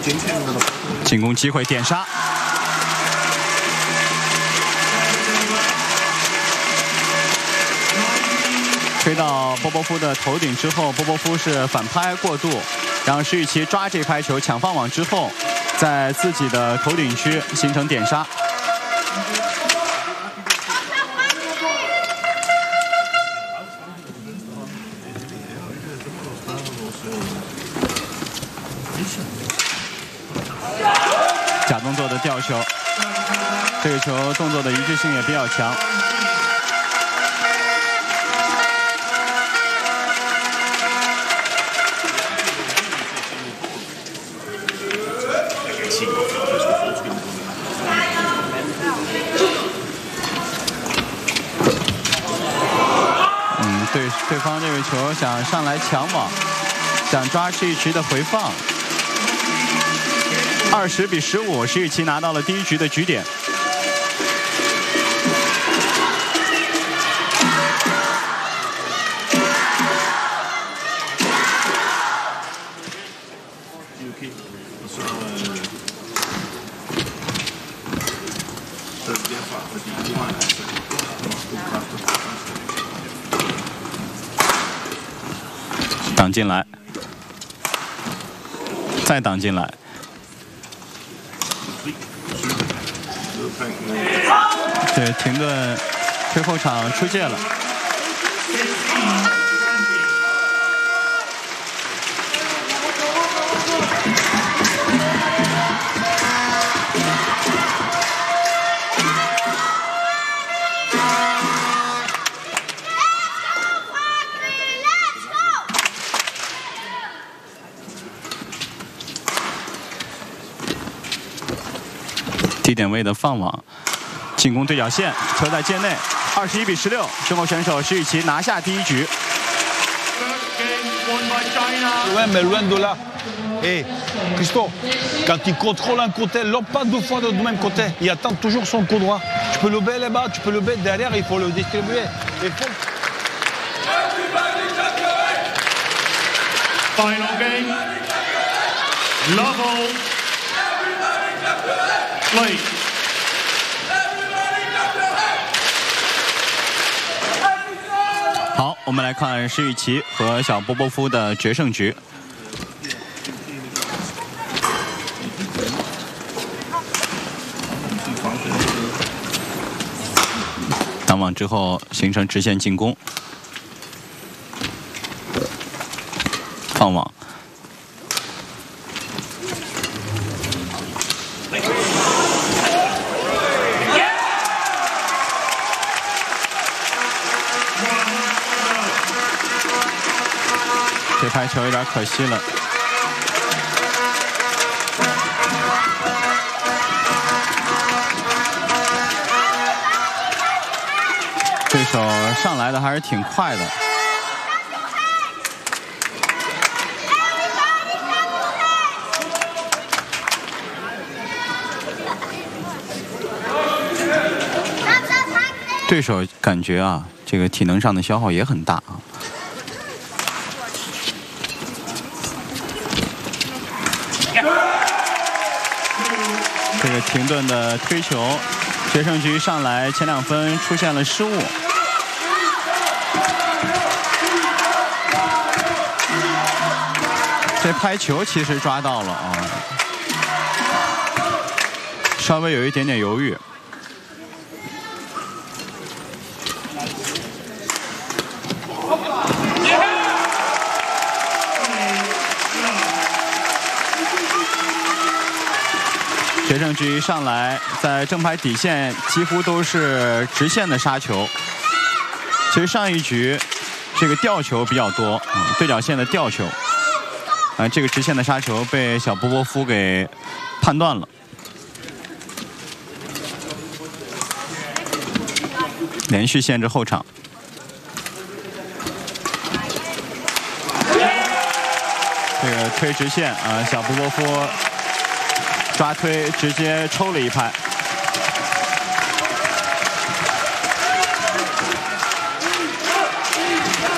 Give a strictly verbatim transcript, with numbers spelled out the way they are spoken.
进攻机会点杀。 推到波波夫的头顶之后，波波夫是反拍过度，让施玉琪抓这拍球抢放网之后，在自己的头顶区形成点杀。假动作的吊球，这个球动作的一致性也比较强。 嗯，对，对方这个球想上来抢网，想抓施玉琪的回放。二十比十五，施玉琪拿到了第一局的局点。挡进来，再挡进来。对，停顿，推后场出界了。低点位的放网，进攻对角线，球在界内，二十一比十六，中国选手施玉琪拿下第一局。 Ouais, mais loin de là. Et Christo, quand il contrôle un côté, l'homme pas deux fois du même côté. Il attend toujours son coup droit. Tu peux le lever là-bas, tu peux le lever derrière, il faut le distribuer. Il faut... Final game. Level. Play. 好，我们来看施玉琪和小波波夫的决胜局。挡网之后形成直线进攻，放网。 这拍球有点可惜了。对手上来的还是挺快的。对手感觉啊，这个体能上的消耗也很大啊。 这个停顿的推球，决胜局上来前两分出现了失误。这拍球其实抓到了啊，稍微有一点点犹豫。决胜局上来，在正拍底线几乎都是直线的杀球。其实上一局这个吊球比较多，嗯、对角线的吊球，啊，这个直线的杀球被小波波夫给判断了。连续限制后场。这个推直线啊，小波波夫。 抓推直接抽了一拍，